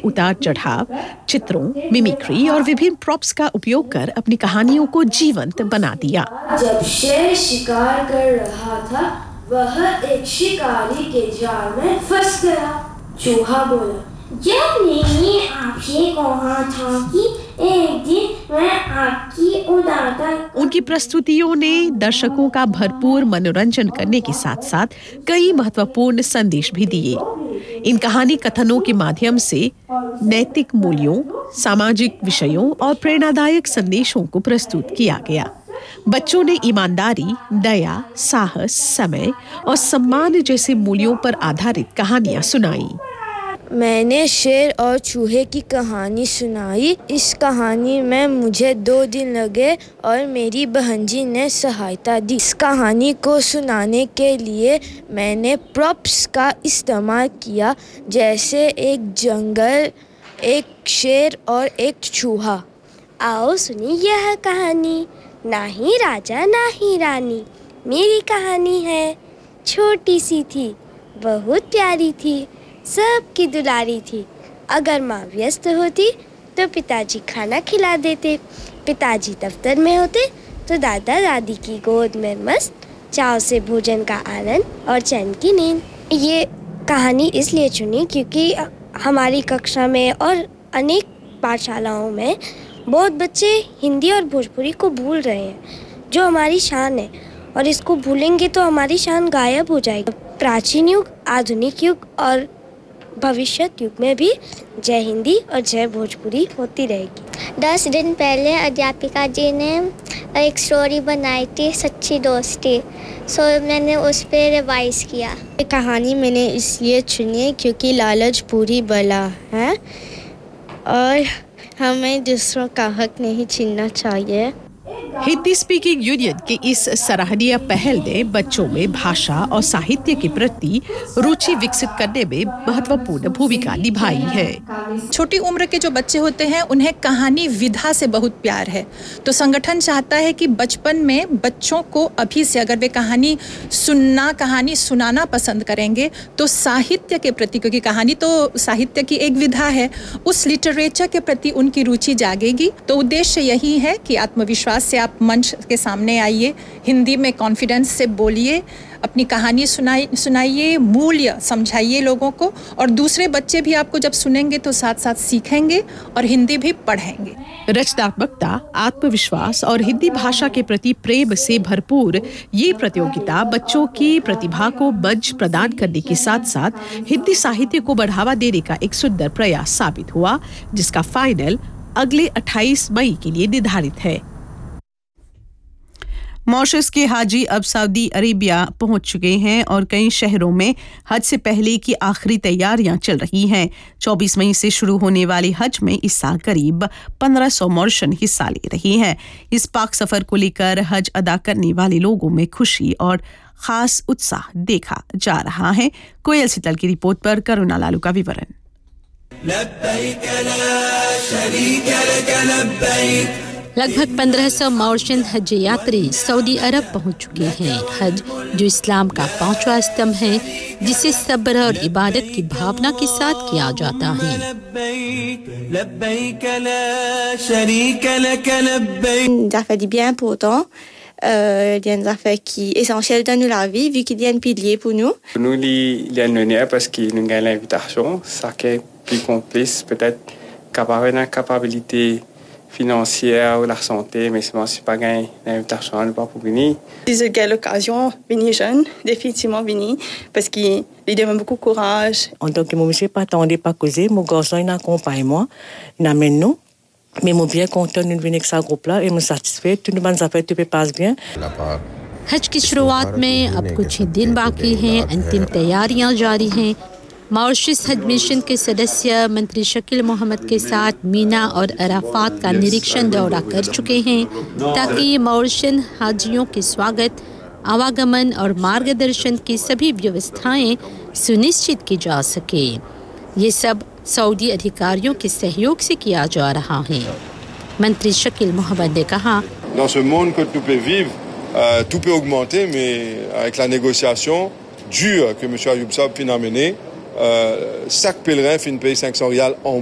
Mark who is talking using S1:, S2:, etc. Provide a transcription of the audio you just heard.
S1: उतार चढ़ाव, चित्रों, मिमिक्री और विभिन्न प्रॉप्स का उपयोग कर अपनी कहानियों को जीवंत बना दिया।
S2: जब शेर शिकार कर रहा था, वह एक शिकारी के जाल में फंस गया। चूहा बोला, जब मैंने आपसे कहा था कि एक दिन मैं आपकी उड़ाता।
S1: उनकी प्रस्तुतियों ने दर्शकों का भरपूर मनोरंजन करने के साथ साथ कई महत्वपूर्ण संदेश भी दिए। इन कहानी कथनों के माध्यम से नैतिक मूल्यों, सामाजिक विषयों और प्रेरणादायक संदेशों को प्रस्तुत किया गया। बच्चों ने ईमानदारी, दया, साहस, समय और सम्मान जैसे मूल्यों पर आधारित कहानियां सुनाई।
S2: मैंने शेर और चूहे की कहानी सुनाई। इस कहानी में मुझे 2 दिन लगे और मेरी बहनजी ने सहायता दी। इस कहानी को सुनाने के लिए मैंने प्रॉप्स का इस्तेमाल किया, जैसे एक जंगल, एक शेर और एक चूहा। आओ सुनिए यह कहानी, ना ही राजा ना ही रानी। मेरी कहानी है, छोटी सी थी, बहुत प्यारी थी, सबकी दुलारी थी। अगर माँ व्यस्त होती तो पिताजी खाना खिला देते, पिताजी दफ्तर में होते तो दादा दादी की गोद में मस्त चाव से भोजन का आनंद और चैन की नींद। ये कहानी इसलिए चुनी क्योंकि हमारी कक्षा में और अनेक पाठशालाओं में बहुत बच्चे हिंदी और भोजपुरी को भूल रहे हैं, जो हमारी शान है, और इसको भूलेंगे तो हमारी शान गायब हो जाएगी। प्राचीन युग, आधुनिक युग और भविष्य युग में भी जय हिंदी और जय भोजपुरी होती रहेगी।
S3: 10 दिन पहले अध्यापिका जी ने एक स्टोरी बनाई थी, सच्ची दोस्ती। मैंने उस पर रिवाइज किया।
S2: ये कहानी मैंने इसलिए चुनी क्योंकि लालच बुरी बला है और हमें दूसरों का हक नहीं छीनना चाहिए।
S1: हिंदी स्पीकिंग यूनियन की इस सराहनीय पहल ने बच्चों में भाषा और साहित्य के प्रति रुचि विकसित करने में महत्वपूर्ण भूमिका निभाई है।
S4: छोटी उम्र के जो बच्चे होते हैं उन्हें कहानी विधा से बहुत प्यार है, तो संगठन चाहता है कि बचपन में बच्चों को अभी से अगर वे कहानी सुनाना पसंद करेंगे तो साहित्य के प्रति, क्योंकि कहानी तो साहित्य की एक विधा है, उस लिटरेचर के प्रति उनकी रुचि जागेगी। तो उद्देश्य यही है कि आत्मविश्वास से आप मंच के सामने आइए, हिंदी में कॉन्फिडेंस से बोलिए, अपनी कहानी सुनाइए, मूल्य समझाइए लोगों को, और दूसरे बच्चे भी आपको जब सुनेंगे तो साथ साथ सीखेंगे और हिंदी भी पढ़ेंगे।
S1: रचनात्मकता, आत्मविश्वास और हिंदी भाषा के प्रति प्रेम से भरपूर ये प्रतियोगिता बच्चों की प्रतिभा को मंच प्रदान करने के साथ साथ हिंदी साहित्य को बढ़ावा देने का एक सुंदर प्रयास साबित हुआ, जिसका फाइनल अगले 28 मई के लिए निर्धारित है। मॉरिशस के हाजी अब सऊदी अरेबिया पहुंच चुके हैं और कई शहरों में हज से पहले की आखिरी तैयारियां चल रही हैं। 24 मई से शुरू होने वाली हज में इस साल करीब 1500 मॉरिशन हिस्सा ले रही हैं। इस पाक सफर को लेकर हज अदा करने वाले लोगों में खुशी और खास उत्साह देखा जा रहा है। कोयल सितल की रिपोर्ट पर करुणा लालू का विवरण।
S5: लगभग 1500 मॉरिशन हज यात्री सऊदी अरब पहुंच चुके हैं। हज जो इस्लाम का 5वां स्तंभ है, जिसे सब्र और इबादत की भावना के साथ किया जाता है।
S6: Ça fait du bien pour autant. Il y a une affaire qui est essentielle dans nos la vie, vu qu'il y a un pilier pour nous.
S7: Nous, il y a une parce que nous avons l'invitation, ça qui est plus complice, peut-être une capacité financière ou la santé, mais c'est pas gain l'invitation, nous pas pour venir.
S6: C'est quelle occasion venir jeune, définitivement venir, parce qu'il donne beaucoup de courage.
S8: En tant que monsieur, pas attendre, pas causer, mon garçon il accompagne moi, il amène nous. Mais moi bien content de venir avec ce groupe-là et me satisfait, toutes les bonnes affaires tout passe bien.
S5: हज की शुरुआत में अब कुछ ही दिन बाकी हैं, अंतिम तैयारियां जारी हैं। मॉरिशस हज मिशन के सदस्य मंत्री शकील मोहम्मद के साथ मीना और अराफात का निरीक्षण दौरा कर चुके हैं, ताकि मॉरिशन हाजियों के स्वागत, आवागमन और मार्गदर्शन की सभी व्यवस्थाएं सुनिश्चित की जा सके। ये सब सऊदी अधिकारियों के सहयोग से किया जा रहा है। मंत्री शकील मोहम्मद ने कहा,
S9: Dans ce monde que tout peut vivre, tout peut augmenter, mais avec la négociation dure que M. Ayoub Sab fin amener, chaque pèlerin fin payer 500 rials en